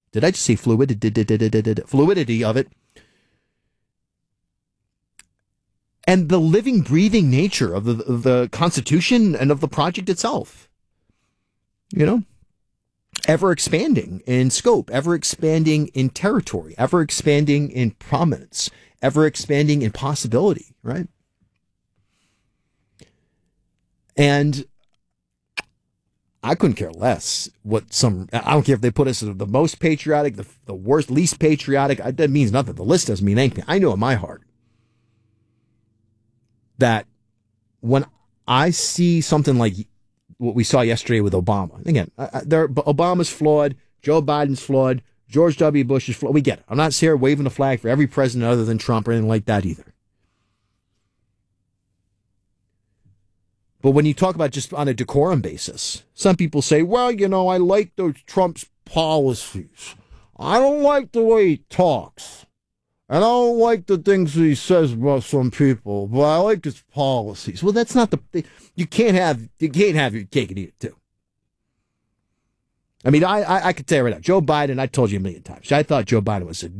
Did I just say fluidity of it? And the living, breathing nature of the Constitution and of the project itself. You know? Ever expanding in scope, ever expanding in territory, ever expanding in prominence, ever expanding in possibility, right? And I couldn't care less I don't care if they put us as the most patriotic, the worst, least patriotic. That means nothing. The list doesn't mean anything. I know in my heart that when I see something like what we saw yesterday with Obama, again, Obama's flawed, Joe Biden's flawed, George W. Bush is flawed. We get it. I'm not here waving the flag for every president other than Trump or anything like that either. But when you talk about just on a decorum basis, some people say, well, you know, I like Trump's policies. I don't like the way he talks. And I don't like the things that he says about some people, but I like his policies. Well, that's not you can't have your cake and eat it too. I mean, I could tell you right now, Joe Biden, I told you a million times, I thought Joe Biden was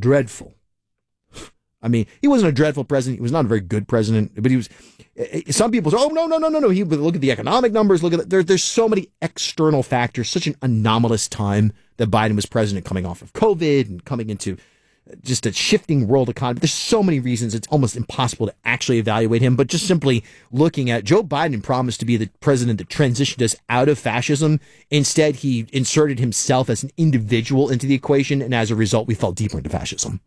I mean, he wasn't a dreadful president. He was not a very good president, but he was, some people say, oh, no. Look at the economic numbers. Look at there's so many external factors, such an anomalous time that Biden was president coming off of COVID and coming into just a shifting world economy. There's so many reasons it's almost impossible to actually evaluate him, but just simply looking at Joe Biden promised to be the president that transitioned us out of fascism. Instead, he inserted himself as an individual into the equation, and as a result, we fell deeper into fascism.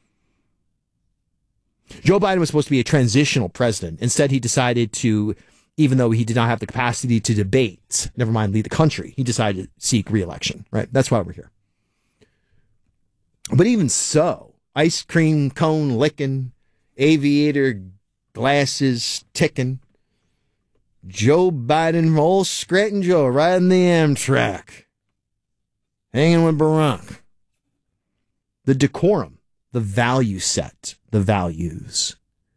Joe Biden was supposed to be a transitional president. Instead, he decided to, even though he did not have the capacity to debate, never mind lead the country, he decided to seek re-election, right? That's why we're here. But even so, ice cream cone licking, aviator glasses ticking, Joe Biden, old Scranton Joe, riding the Amtrak, hanging with Barack. The decorum, the value set, the values.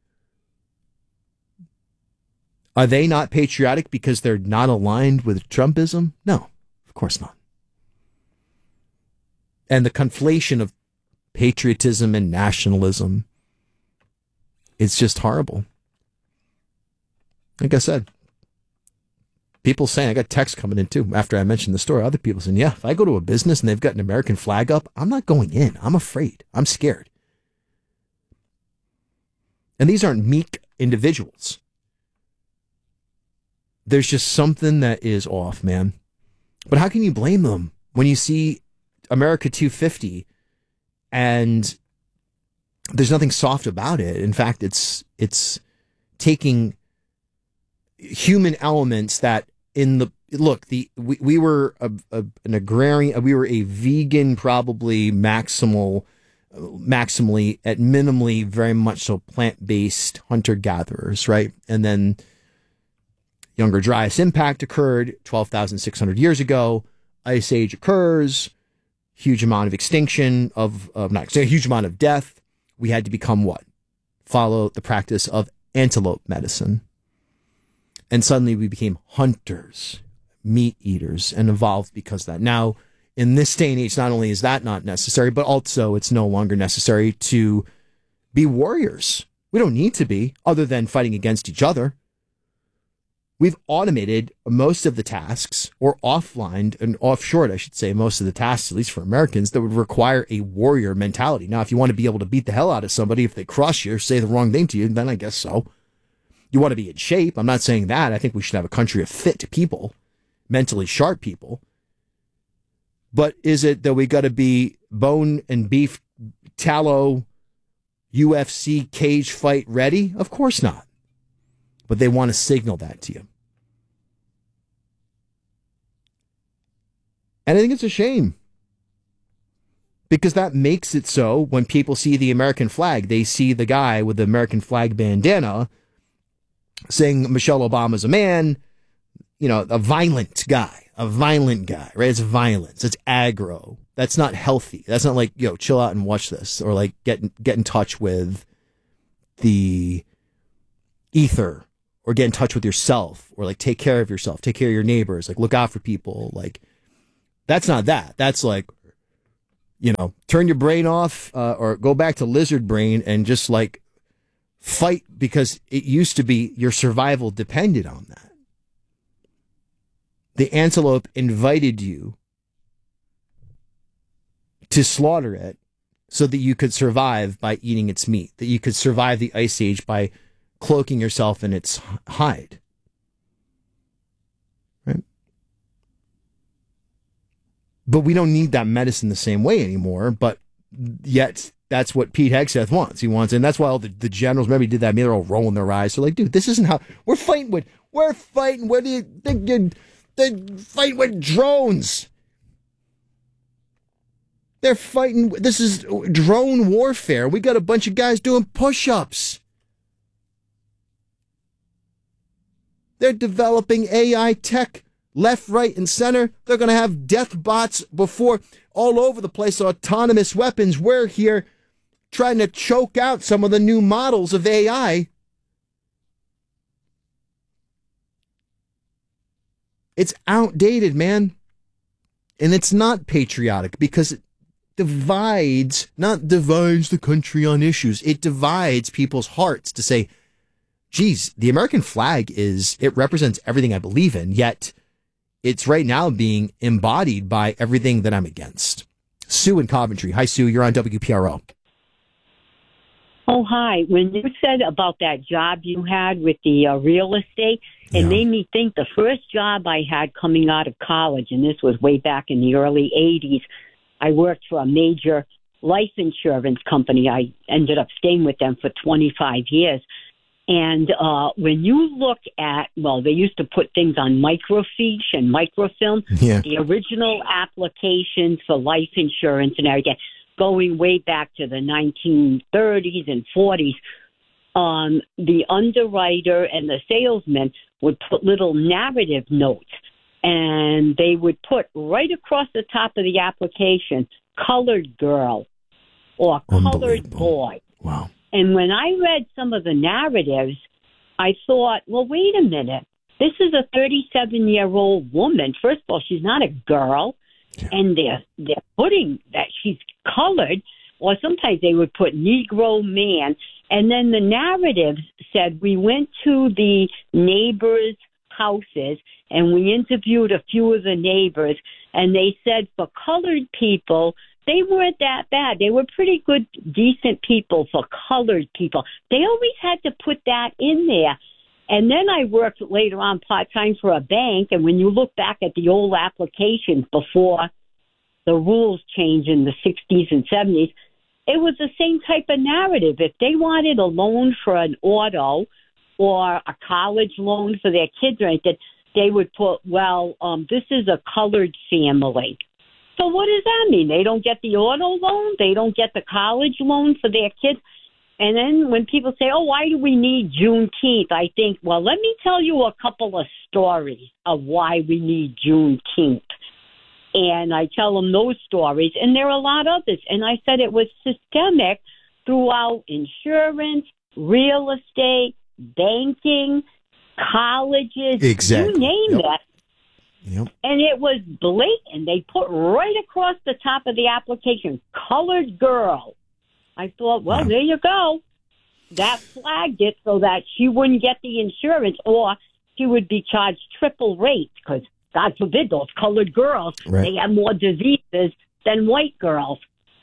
Are they not patriotic because they're not aligned with Trumpism? No, of course not. And the conflation of patriotism and nationalism, it's just horrible. Like I said, people saying, I got texts coming in too after I mentioned the story. Other people saying, yeah, if I go to a business and they've got an American flag up, I'm not going in. I'm afraid. I'm scared. And these aren't meek individuals. There's just something that is off, man. But how can you blame them when you see America 250 and there's nothing soft about it? In fact, it's taking human elements that we were an agrarian, we were a vegan, probably maximally at minimally very much so plant-based hunter-gatherers, right? And then Younger Dryas impact occurred 12,600 years ago. Ice Age occurs. Huge amount of extinction huge amount of death. We had to become what? Follow the practice of antelope medicine. And suddenly we became hunters, meat eaters, and evolved because of that. Now, in this day and age, not only is that not necessary, but also it's no longer necessary to be warriors. We don't need to be, other than fighting against each other. We've automated most of the tasks, or offlined and offshored, I should say, most of the tasks, at least for Americans, that would require a warrior mentality. Now, if you want to be able to beat the hell out of somebody, if they cross you or say the wrong thing to you, then I guess so. You want to be in shape. I'm not saying that. I think we should have a country of fit people, mentally sharp people. But is it that we got to be bone and beef, tallow, UFC cage fight ready? Of course not. But they want to signal that to you. And I think it's a shame. Because that makes it so when people see the American flag, they see the guy with the American flag bandana saying Michelle Obama's a man, a violent guy, right? It's violence. It's aggro. That's not healthy. That's not like, chill out and watch this, or like get in touch with the ether, or get in touch with yourself, or like take care of yourself, take care of your neighbors, like look out for people. Like, that's not that. That's like, turn your brain off or go back to lizard brain and just like fight, because it used to be your survival depended on that. The antelope invited you to slaughter it so that you could survive by eating its meat, that you could survive the ice age by cloaking yourself in its hide. Right? But we don't need that medicine the same way anymore, but yet that's what Pete Hegseth wants. He wants, and that's why all the generals, remember he did that, they're all rolling their eyes. They're like, dude, this isn't how we're fighting with, what do you think they're fighting with drones. They're fighting, this is drone warfare. We got a bunch of guys doing push-ups. They're developing AI tech left, right, and center. They're going to have death bots before all over the place, autonomous weapons. We're here trying to choke out some of the new models of AI. It's outdated, man. And it's not patriotic because it not divides the country on issues. It divides people's hearts to say, geez, the American flag it represents everything I believe in, yet it's right now being embodied by everything that I'm against. Sue in Coventry. Hi, Sue. You're on WPRO. Oh, hi. When you said about that job you had with the real estate, it made me think the first job I had coming out of college, and this was way back in the early 80s, I worked for a major life insurance company. I ended up staying with them for 25 years. And when you look at, they used to put things on microfiche and microfilm, the original applications for life insurance and everything, going way back to the 1930s and 40s, the underwriter and the salesman would put little narrative notes, and they would put right across the top of the application, colored girl or colored boy. Wow. And when I read some of the narratives, I thought, well, wait a minute. This is a 37-year-old woman. First of all, she's not a girl. Yeah. And they're putting that she's colored, or sometimes they would put Negro man. And then the narrative said we went to the neighbors' houses and we interviewed a few of the neighbors, and they said for colored people, they weren't that bad. They were pretty good, decent people for colored people. They always had to put that in there. And then I worked later on part-time for a bank, and when you look back at the old applications before the rules changed in the 60s and 70s, it was the same type of narrative. If they wanted a loan for an auto or a college loan for their kids or anything, they would put, this is a colored family. So what does that mean? They don't get the auto loan? They don't get the college loan for their kids? And then when people say, why do we need Juneteenth? I think, let me tell you a couple of stories of why we need Juneteenth. And I tell them those stories, and there are a lot of others. And I said it was systemic throughout insurance, real estate, banking, colleges, exactly. You name it. Yep. And it was blatant. They put right across the top of the application, colored girl. I thought, there you go. That flagged it so that she wouldn't get the insurance, or she would be charged triple rate because, God forbid, those colored girls, they have more diseases than white girls.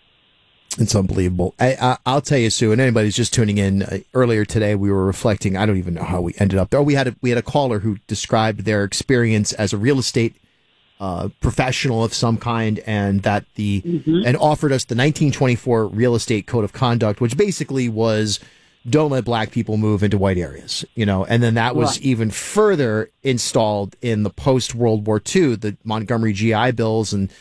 It's unbelievable. I'll tell you, Sue, and anybody who's just tuning in, earlier today we were reflecting. I don't even know how we ended up there. We had a caller who described their experience as a real estate professional of some kind, and that and offered us the 1924 Real Estate Code of Conduct, which basically was don't let black people move into white areas, and then that was even further installed in the post World War II, the Montgomery GI Bills and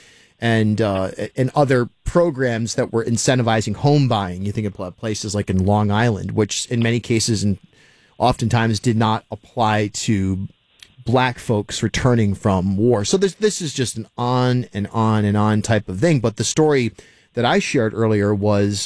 other programs that were incentivizing home buying. You think of places like in Long Island, which in many cases and oftentimes did not apply to black folks returning from war. So this is just an on and on and on type of thing. But the story that I shared earlier was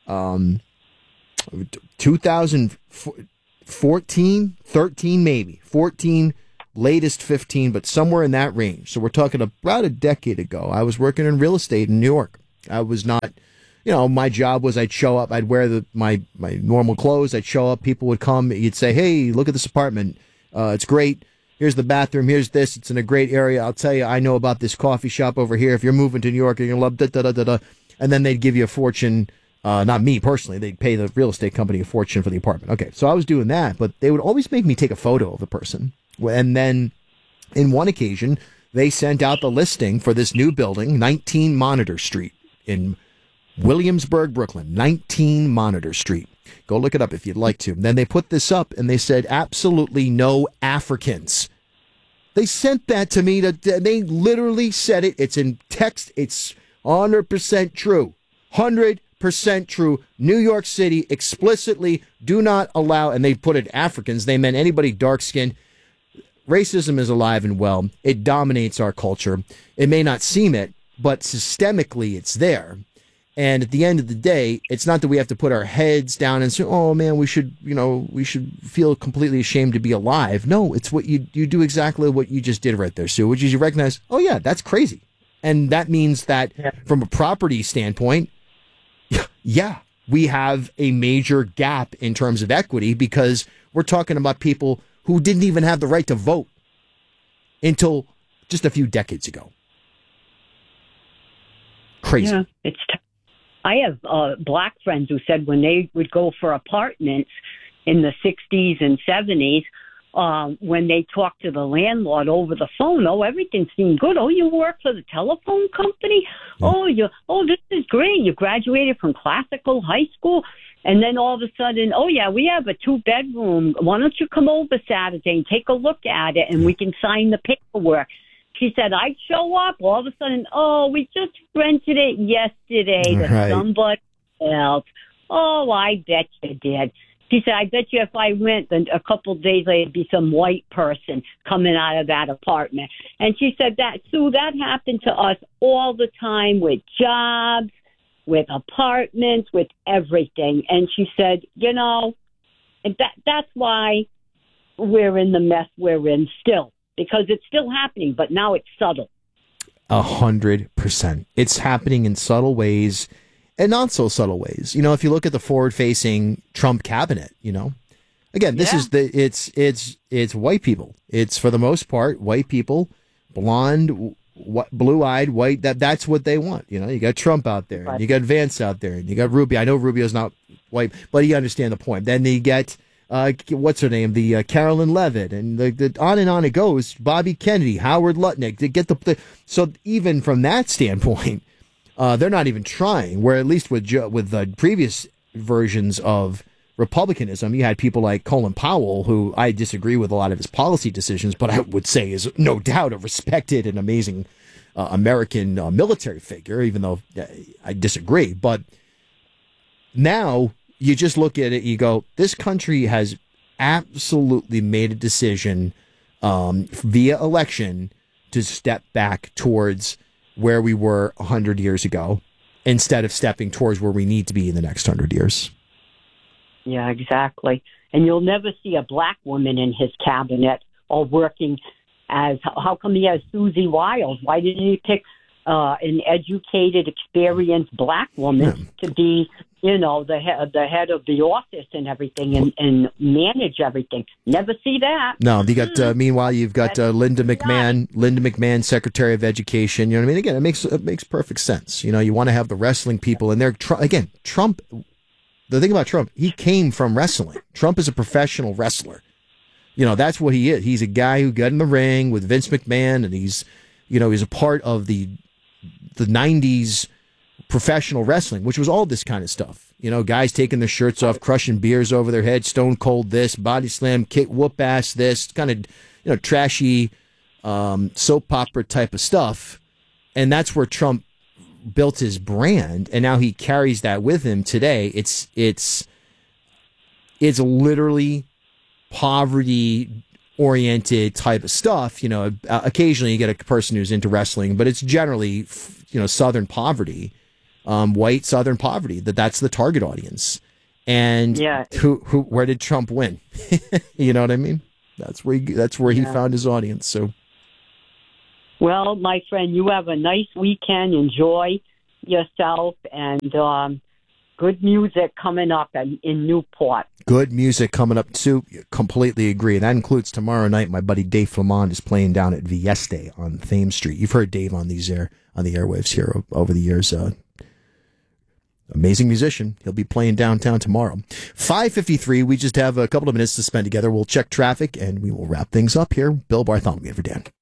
2014, 13 maybe, 14, latest 15, but somewhere in that range. So we're talking about a decade ago. I was working in real estate in New York. I was not, my job was I'd show up, I'd wear my normal clothes, I'd show up, people would come, you'd say, hey, look at this apartment. It's great. Here's the bathroom. Here's this. It's in a great area. I'll tell you, I know about this coffee shop over here. If you're moving to New York, you're going to love da-da-da-da-da. And then they'd give you a fortune. Not me personally. They'd pay the real estate company a fortune for the apartment. Okay, so I was doing that, but they would always make me take a photo of the person. And then in one occasion, they sent out the listing for this new building, 19 Monitor Street in Williamsburg, Brooklyn. 19 Monitor Street. Go look it up if you'd like to. Then they put this up and they said, absolutely no Africans. They sent that to me. They literally said it. It's in text. It's 100% true. 100% true. New York City explicitly do not allow, and they put it Africans. They meant anybody dark-skinned. Racism is alive and well. It dominates our culture. It may not seem it, but systemically it's there. And at the end of the day, it's not that we have to put our heads down and say, oh, man, we should feel completely ashamed to be alive. No, it's what you do exactly what you just did right there, Sue, which is you recognize, oh, yeah, that's crazy. And that means that from a property standpoint, yeah, we have a major gap in terms of equity because we're talking about people who didn't even have the right to vote until just a few decades ago. Crazy. Yeah, I have black friends who said when they would go for apartments in the 60s and 70s, when they talked to the landlord over the phone, everything seemed good. Oh, you work for the telephone company? Yeah. This is great. You graduated from classical high school. And then all of a sudden, we have a 2-bedroom. Why don't you come over Saturday and take a look at it and we can sign the paperwork? She said, I'd show up. All of a sudden, we just rented it yesterday to somebody else. Oh, I bet you did. She said, I bet you if I went, then a couple of days later, it'd be some white person coming out of that apartment. And she said Sue, that happened to us all the time with jobs, with apartments, with everything. And she said, that's why we're in the mess we're in still. Because it's still happening, but now it's subtle. 100%. It's happening in subtle ways and not so subtle ways. If you look at the forward-facing Trump cabinet, again, this is it's white people. It's for the most part white people, blonde, blue-eyed, white. That's what they want. You got Trump out there, and you got Vance out there, and you got Rubio. I know Rubio's not white, but you understand the point. Then you get. What's her name? The Carolyn Levitt, and the on and on it goes. Bobby Kennedy, Howard Lutnick, to get so even from that standpoint, they're not even trying. Where at least with the previous versions of Republicanism, you had people like Colin Powell, who I disagree with a lot of his policy decisions, but I would say is no doubt a respected and amazing American military figure, even though I disagree. But now. You just look at it, you go, this country has absolutely made a decision via election to step back towards where we were 100 years ago instead of stepping towards where we need to be in the next 100 years. Yeah, exactly. And you'll never see a black woman in his cabinet or working as, how come he has Susie Wiles? Why didn't he pick an educated, experienced black woman to be, the head of the office and everything and manage everything? Never see that. No, you got. Meanwhile, you've got Linda McMahon, Secretary of Education. You know what I mean? Again, it makes perfect sense. You want to have the wrestling people, and again, Trump. The thing about Trump, he came from wrestling. Trump is a professional wrestler. That's what he is. He's a guy who got in the ring with Vince McMahon, and he's a part of the 90s professional wrestling, which was all this kind of stuff. Guys taking their shirts off, crushing beers over their heads, stone cold this, body slam, kick, whoop ass this, kind of, trashy soap opera type of stuff. And that's where Trump built his brand, and now he carries that with him today. It's literally poverty oriented type of stuff. Occasionally you get a person who's into wrestling, but it's generally, Southern poverty, white Southern poverty, that's the target audience. And where did Trump win? You know what I mean? That's where he found his audience. So, well, my friend, you have a nice weekend. Enjoy. yourself, and good music coming up in Newport. Good music coming up, too. Completely agree. That includes tomorrow night. My buddy Dave Flamand is playing down at Vieste on Thames Street. You've heard Dave on the airwaves here over the years. Amazing musician. He'll be playing downtown tomorrow. 5:53. We just have a couple of minutes to spend together. We'll check traffic and we will wrap things up here. Bill Bartholomew for Dan.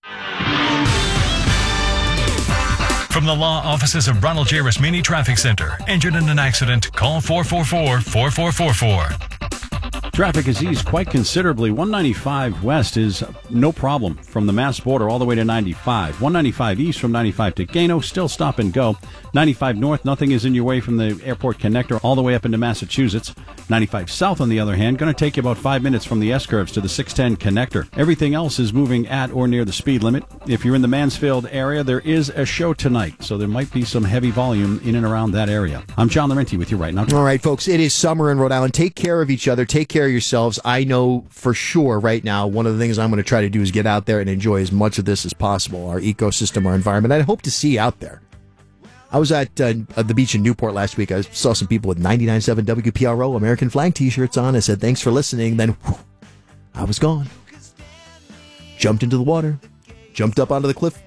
From the law offices of Ronald J. Rasmini Traffic Center. Injured in an accident? Call 444-4444. Traffic has eased quite considerably. 195 west is no problem from the Mass border all the way to 95. 195 east from 95 to Gano, still stop and go. 95 north, nothing is in your way from the airport connector all the way up into Massachusetts. 95 south, on the other hand, going to take you about 5 minutes from the S-curves to the 610 connector. Everything else is moving at or near the speed limit. If you're in the Mansfield area, there is a show tonight, so there might be some heavy volume in and around that area. I'm John Laurenti with you right now. All right, folks, it is summer in Rhode Island. Take care of each other. Take care of yourselves. I know for sure right now one of the things I'm going to try to do is get out there and enjoy as much of this as possible, our ecosystem, our environment. I hope to see you out there. I was at the beach in Newport last week. I saw some people with 99.7 WPRO American flag T-shirts on. I said, thanks for listening. Then I was gone. Jumped into the water. Jumped up onto the cliff.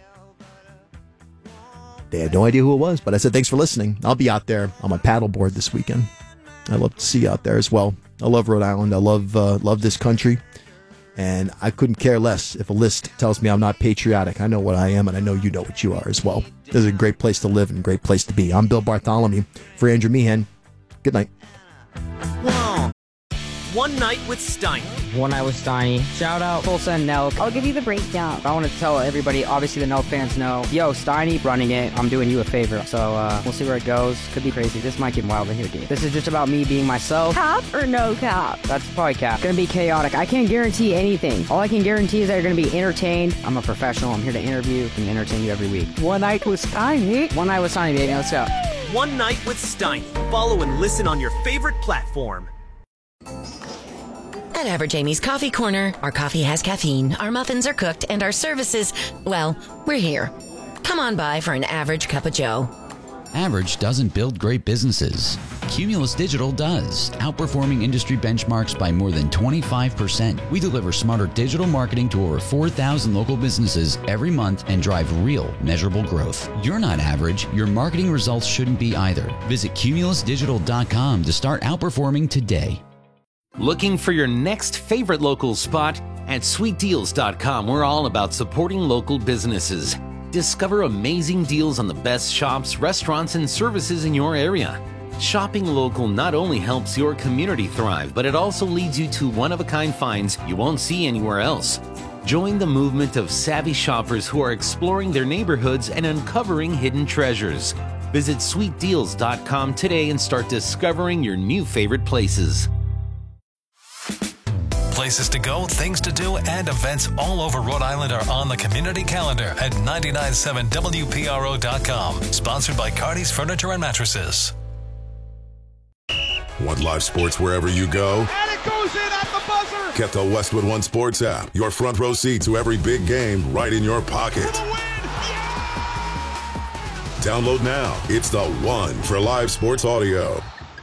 They had no idea who it was, but I said, thanks for listening. I'll be out there on my paddleboard this weekend. I love to see you out there as well. I love Rhode Island. I love this country. And I couldn't care less if a list tells me I'm not patriotic. I know what I am, and I know you know what you are as well. This is a great place to live and a great place to be. I'm Bill Bartholomew for Andrew Meehan. Good night. One Night with Steiny. One Night with Steiny. Shout out Tulsa and Nelk. I'll give you the breakdown. I want to tell everybody, obviously the Nelk fans know, yo, Steiny running it. I'm doing you a favor. So we'll see where it goes. Could be crazy. This might get wild in here, dude. This is just about me being myself. Cap or no cap? That's probably cap. Gonna be chaotic. I can't guarantee anything. All I can guarantee is that you're gonna be entertained. I'm a professional. I'm here to interview and entertain you every week. One Night with Steiny. One Night with Steiny, baby. Let's go. One Night with Steiny. Follow and listen on your favorite platform. At Average Amy's Coffee Corner, our coffee has caffeine, our muffins are cooked, and our services, well, we're here. Come on by for an average cup of joe. Average doesn't build great businesses. Cumulus Digital does, outperforming industry benchmarks by more than 25%. We deliver smarter digital marketing to over 4,000 local businesses every month and drive real, measurable growth. You're not average. Your marketing results shouldn't be either. Visit cumulusdigital.com to start outperforming today. Looking for your next favorite local spot? At sweetdeals.com, we're all about supporting local businesses. Discover amazing deals on the best shops, restaurants, and services in your area. Shopping local not only helps your community thrive, but it also leads you to one-of-a-kind finds you won't see anywhere else. Join the movement of savvy shoppers who are exploring their neighborhoods and uncovering hidden treasures. Visit sweetdeals.com today and start discovering your new favorite places. Places to go, things to do, and events all over Rhode Island are on the community calendar at 997WPRO.com. Sponsored by Cardi's Furniture and Mattresses. Want live sports wherever you go? And it goes in at the buzzer! Get the Westwood One Sports app. Your front row seat to every big game right in your pocket. Download now. It's the one for live sports audio.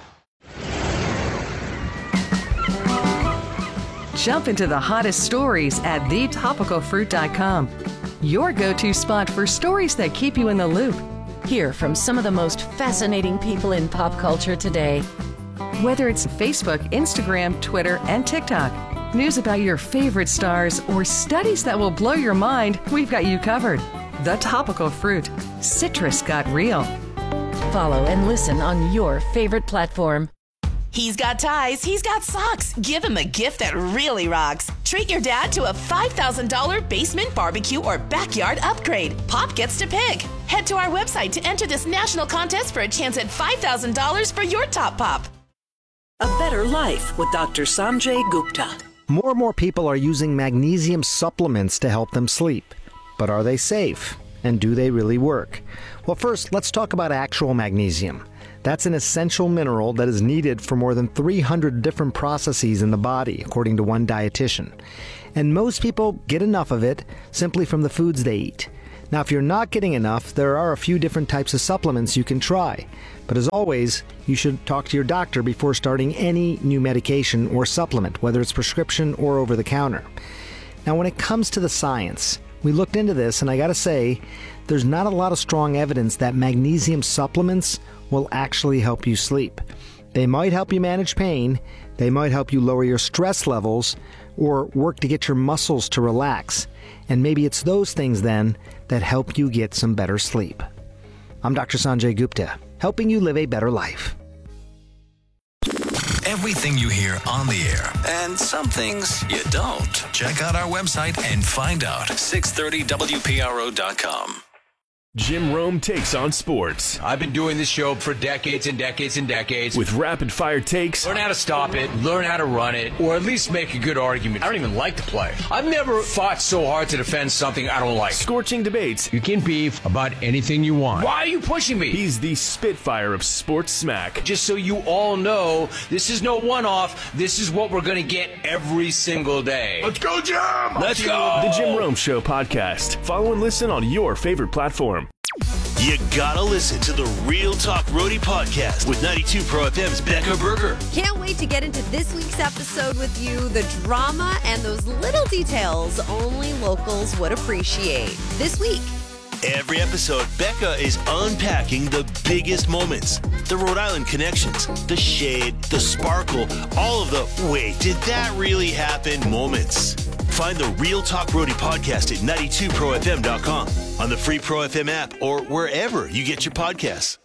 Jump into the hottest stories at thetopicalfruit.com. Your go-to spot for stories that keep you in the loop. Hear from some of the most fascinating people in pop culture today. Whether it's Facebook, Instagram, Twitter, and TikTok, news about your favorite stars, or studies that will blow your mind, we've got you covered. The Topical Fruit. Citrus got real. Follow and listen on your favorite platform. He's got ties, he's got socks. Give him a gift that really rocks. Treat your dad to a $5,000 basement barbecue or backyard upgrade. Pop gets to pick. Head to our website to enter this national contest for a chance at $5,000 for your top pop. A better life with Dr. Sanjay Gupta. More and more people are using magnesium supplements to help them sleep. But are they safe? And do they really work? Well, first, let's talk about actual magnesium. That's an essential mineral that is needed for more than 300 different processes in the body, according to one dietitian. And most people get enough of it simply from the foods they eat. Now, if you're not getting enough, there are a few different types of supplements you can try. But as always, you should talk to your doctor before starting any new medication or supplement, whether it's prescription or over the counter. Now, when it comes to the science, we looked into this, and I gotta say, there's not a lot of strong evidence that magnesium supplements will actually help you sleep. They might help you manage pain, they might help you lower your stress levels, or work to get your muscles to relax. And maybe it's those things then that help you get some better sleep. I'm Dr. Sanjay Gupta, helping you live a better life. Everything you hear on the air, and some things you don't. Check out our website and find out. 630WPRO.com. Jim Rome takes on sports. I've been doing this show for decades and decades and decades. With rapid-fire takes. Learn how to stop it, learn how to run it, or at least make a good argument. I don't even like to play. I've never fought so hard to defend something I don't like. Scorching debates. You can beef about anything you want. Why are you pushing me? He's the Spitfire of sports smack. Just so you all know, this is no one-off. This is what we're going to get every single day. Let's go, Jim! Let's go! The Jim Rome Show podcast. Follow and listen on your favorite platform. You gotta listen to the Real Talk Roadie podcast with 92 Pro FM's Becca Berger. Can't wait to get into this week's episode with you. The drama and those little details only locals would appreciate. This week. Every episode, Becca is unpacking the biggest moments, the Rhode Island connections, the shade, the sparkle, all of the wait, did that really happen moments. Find the Real Talk Roadie podcast at 92ProFM.com, on the free Pro FM app, or wherever you get your podcasts.